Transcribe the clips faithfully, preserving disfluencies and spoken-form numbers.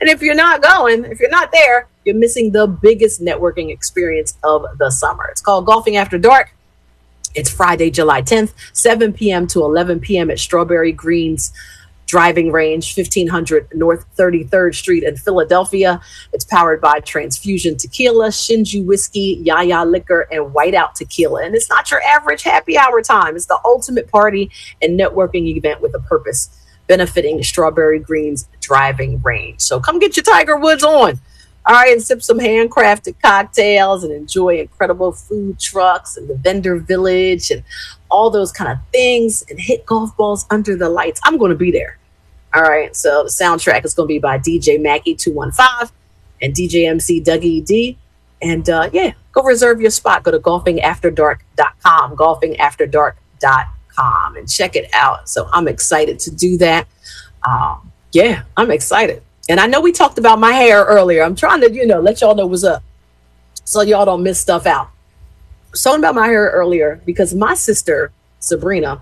And if you're not going, if you're not there, you're missing the biggest networking experience of the summer. It's called Golfing After Dark. It's Friday, July tenth, seven p.m. to eleven p.m. at Strawberry Greens Driving Range, fifteen hundred North thirty-third Street in Philadelphia. It's powered by Transfusion Tequila, Shinju Whiskey, Yaya Liquor, and Whiteout Tequila. And it's not your average happy hour time. It's the ultimate party and networking event with a purpose, benefiting Strawberry Greens Driving Range. So come get your Tiger Woods on. All right, and sip some handcrafted cocktails and enjoy incredible food trucks and the vendor village and all those kind of things and hit golf balls under the lights. I'm going to be there. All right, so the soundtrack is going to be by D J Mackie two one five and D J M C Dougie D. And uh, yeah, go reserve your spot. Go to golfing after dark dot com, golfing after dark dot com, and check it out. So I'm excited to do that. Um, yeah, I'm excited. And I know we talked about my hair earlier. I'm trying to, you know, let y'all know what's up so y'all don't miss stuff out. I was talking about my hair earlier because my sister, Sabrina,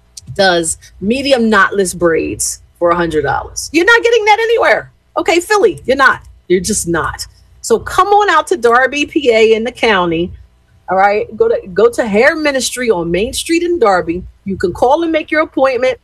does medium knotless braids for one hundred dollars. You're not getting that anywhere. Okay, Philly, you're not. You're just not. So come on out to Darby, P A in the county. All right, go to go to Hair Ministry on Main Street in Darby. You can call and make your appointment.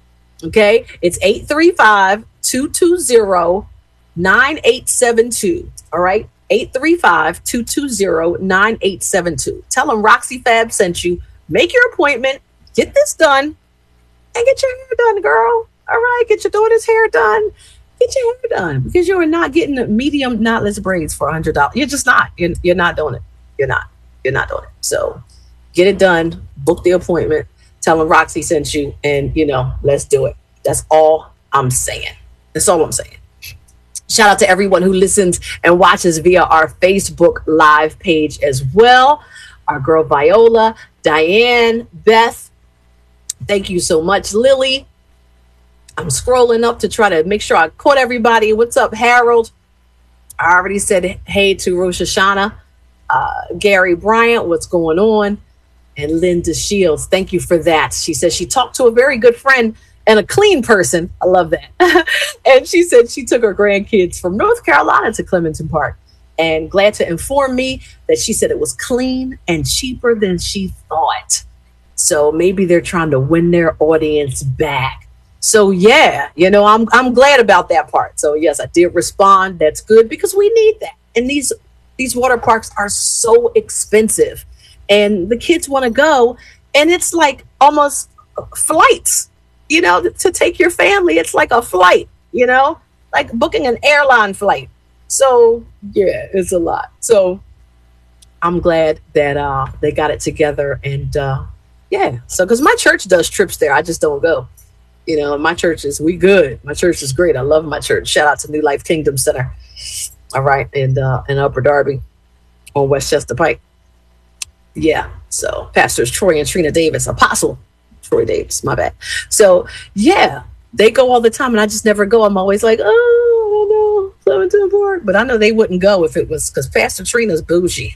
Okay, it's eight three five, two two zero, nine eight seven two. All right, eight three five, two two zero, nine eight seven two. Tell them Roxy Fab sent you. Make your appointment. Get this done and get your hair done, girl. All right, get your daughter's hair done. Get your hair done because you are not getting medium knotless braids for one hundred dollars. You're just not. You're, you're not doing it. You're not. You're not doing it. So get it done. Book the appointment. Tell them Roxy sent you, and, you know, let's do it. That's all I'm saying. That's all I'm saying. Shout out to everyone who listens and watches via our Facebook Live page as well. Our girl Viola, Diane, Beth. Thank you so much, Lily. I'm scrolling up to try to make sure I caught everybody. What's up, Harold? I already said hey to Rosh Hashanah. Uh, Gary Bryant, what's going on? And Linda Shields, thank you for that. She says she talked to a very good friend and a clean person. I love that. And she said she took her grandkids from North Carolina to Clementon Park. And glad to inform me that she said it was clean and cheaper than she thought. So maybe they're trying to win their audience back. So yeah, you know, I'm I'm glad about that part. So yes, I did respond. That's good because we need that. And these these water parks are so expensive, and the kids want to go, and it's like almost flights. You know, to take your family, it's like a flight. You know, like booking an airline flight. So yeah, it's a lot. So I'm glad that uh, they got it together, and uh, yeah. So because my church does trips there, I just don't go. You know, my church is, we good. My church is great. I love my church. Shout out to New Life Kingdom Center. All right. And uh, in Upper Darby on Westchester Pike. Yeah. So Pastors Troy and Trina Davis, Apostle Troy Davis, my bad. So yeah, they go all the time and I just never go. I'm always like, oh, I don't know, Clementon Park. But I know they wouldn't go if it was because Pastor Trina's bougie.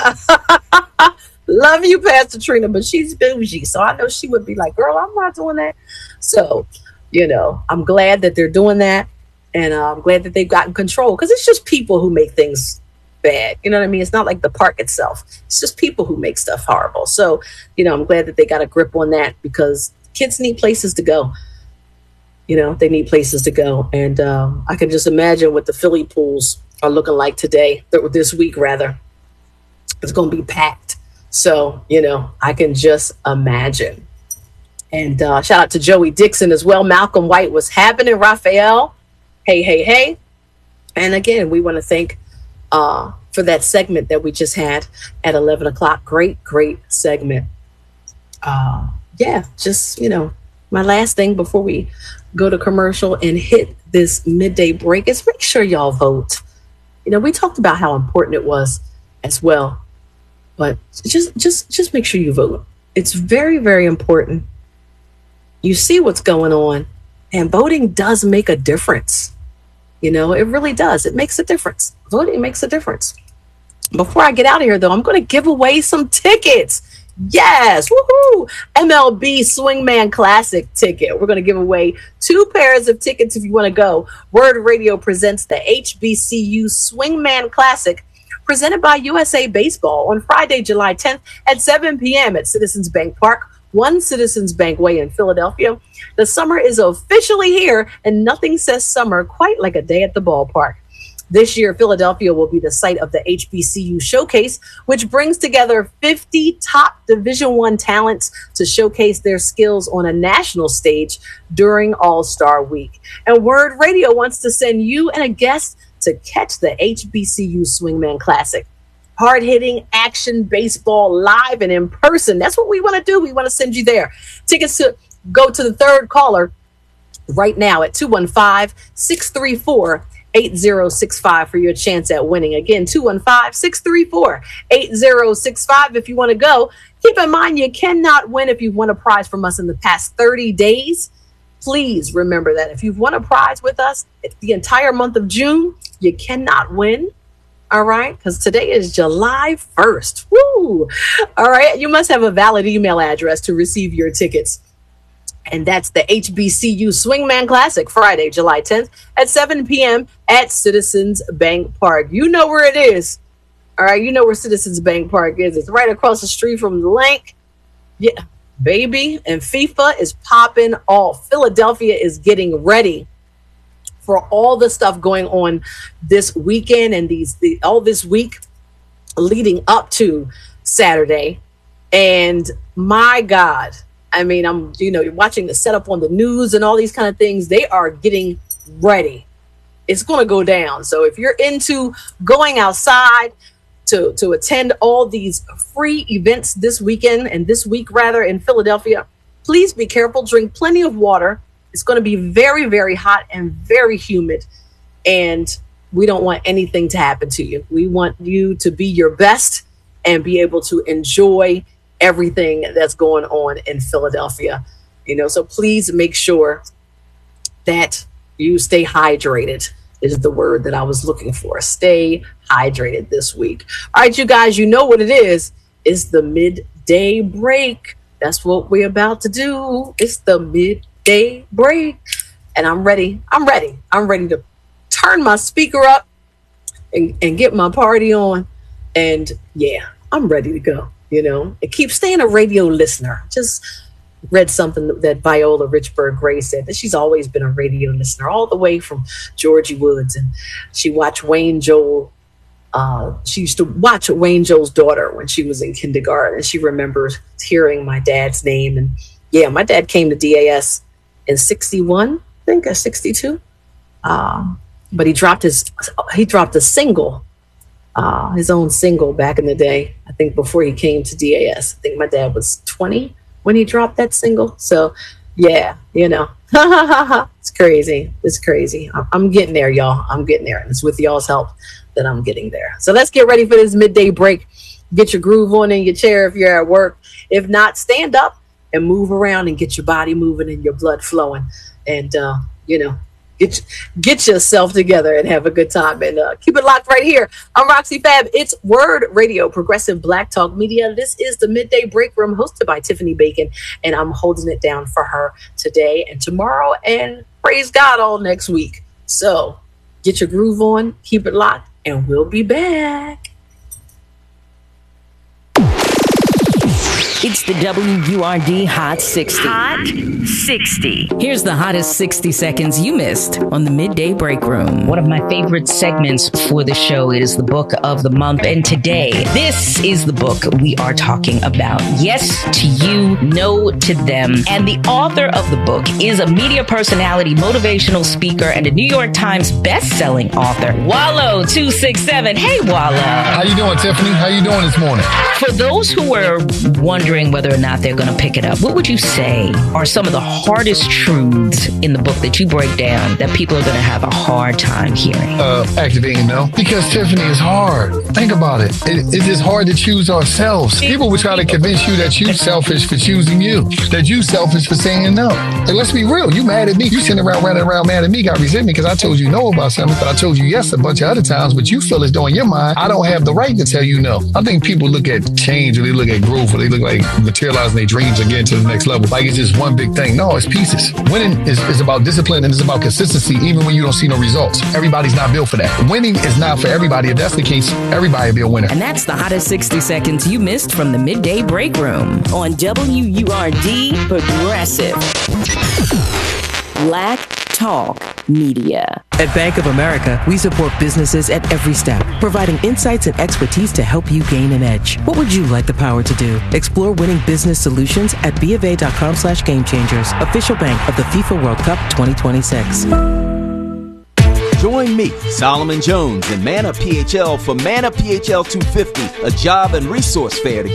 Love you, Pastor Trina, but she's bougie. So I know she would be like, girl, I'm not doing that. So, you know, I'm glad that they're doing that. And uh, I'm glad that they've gotten control because it's just people who make things bad. You know what I mean? It's not like the park itself. It's just people who make stuff horrible. So, you know, I'm glad that they got a grip on that because kids need places to go. You know, they need places to go. And um, I can just imagine what the Philly pools are looking like today, this week rather. It's going to be packed. So, you know, I can just imagine. And uh, shout out to Joey Dixon as well. Malcolm White was happening. Raphael. Hey, hey, hey. And again, we want to thank uh, for that segment that we just had at eleven o'clock. Great, great segment. Uh, yeah, just, you know, my last thing before we go to commercial and hit this midday break is make sure y'all vote. You know, we talked about how important it was as well. But just just just make sure you vote. It's very, very important. You see what's going on, and voting does make a difference. You know, it really does. It makes a difference. Voting makes a difference. Before I get out of here, though, I'm going to give away some tickets. Yes, woohoo! M L B Swingman Classic ticket. We're going to give away two pairs of tickets if you want to go. Word Radio presents the H B C U Swingman Classic, presented by U S A Baseball on Friday, July tenth at seven p.m. at Citizens Bank Park, one Citizens Bank Way in Philadelphia. The summer is officially here, and nothing says summer quite like a day at the ballpark. This year, Philadelphia will be the site of the H B C U Showcase, which brings together fifty top Division One talents to showcase their skills on a national stage during All-Star Week. And Word Radio wants to send you and a guest to catch the H B C U Swingman Classic. Hard-hitting action baseball live and in person. That's what we want to do. We want to send you there. Tickets to go to the third caller right now at two one five, six three four, eight zero six five for your chance at winning. Again, two one five, six three four, eight zero six five if you want to go. Keep in mind, you cannot win if you've won a prize from us in the past thirty days. Please remember that if you've won a prize with us the entire month of June, you cannot win. All right, because today is July first. Woo! All right, you must have a valid email address to receive your tickets. And that's the H B C U Swingman Classic, Friday, July tenth at seven p.m. at Citizens Bank Park. You know where it is. All right, you know where Citizens Bank Park is. It's right across the street from the link. Yeah, baby. And FIFA is popping off. Philadelphia is getting ready for all the stuff going on this weekend and these the, all this week leading up to Saturday. And my God, I mean, I'm, you know, you're watching the setup on the news and all these kind of things. They are getting ready. It's going to go down. So if you're into going outside to, to attend all these free events this weekend and this week, rather, in Philadelphia, please be careful. Drink plenty of water. It's going to be very, very hot and very humid. And we don't want anything to happen to you. We want you to be your best and be able to enjoy everything that's going on in Philadelphia. You know, so please make sure that you stay hydrated is the word that I was looking for. Stay hydrated this week. All right, you guys, you know what it is. It's the midday break. That's what we're about to do. It's the midday break. And I'm ready. I'm ready. I'm ready to turn my speaker up and, and get my party on. And yeah, I'm ready to go. You know, and keep staying a radio listener. Just read something that Viola Richburg Gray said, that she's always been a radio listener all the way from Georgie Woods. And she watched Wayne Joel. Uh, she used to watch Wayne Joel's daughter when she was in kindergarten. And she remembers hearing my dad's name. And yeah, my dad came to D A S in sixty-one, I think, or sixty-two. Uh, but he dropped his, he dropped a single. Uh, his own single back in the day, I think before he came to D A S. I think my dad was twenty when he dropped that single. So, yeah, you know, it's crazy. It's crazy. I'm getting there, y'all. I'm getting there. And it's with y'all's help that I'm getting there. So let's get ready for this midday break. Get your groove on in your chair if you're at work. If not, stand up and move around and get your body moving and your blood flowing. And, uh, you know, Get, get yourself together and have a good time, and uh, keep it locked right here. I'm Roxy Fab. It's Word Radio, Progressive Black Talk Media. This is the Midday Break Room, hosted by Tiffany Bacon, and I'm holding it down for her today and tomorrow, and praise God all next week. So get your groove on, keep it locked, and we'll be back. It's the W U R D Hot sixty. Hot sixty. Here's the hottest sixty seconds you missed on the Midday Break Room. One of my favorite segments for the show is the book of the month. And today, this is the book we are talking about. Yes to you, no to them. And the author of the book is a media personality, motivational speaker, and a New York Times best-selling author, Wallo two six seven. Hey, Wallo. How you doing, Tiffany? How you doing this morning? For those who were wondering whether or not they're going to pick it up, what would you say are some of the hardest truths in the book that you break down that people are going to have a hard time hearing? Uh, activating no. Because, Tiffany, it's hard. Think about it. it. It's just hard to choose ourselves. People will try to convince you that you're selfish for choosing you, that you selfish for saying no. And let's be real. You mad at me. You sitting around running around mad at me, got resentment because I told you no about something, but I told you yes a bunch of other times, but you feel as though in your mind, I don't have the right to tell you no. I think people look at change or they look at growth or they look like materializing their dreams and getting to the next level. Like it's just one big thing. No, it's pieces. Winning is, is about discipline and it's about consistency, even when you don't see no results. Everybody's not built for that. Winning is not for everybody. If that's the case, everybody will be a winner. And that's the hottest sixty seconds you missed from the Midday Break Room on W U R D Progressive. Black Talk Media. At Bank of America, we support businesses at every step, providing insights and expertise to help you gain an edge. What would you like the power to do? Explore winning business solutions at bofa.com slash game changers. Official bank of the FIFA World Cup twenty twenty-six. Join me, Solomon Jones, and Man Up P H L for Man Up P H L two fifty, a job and resource fair to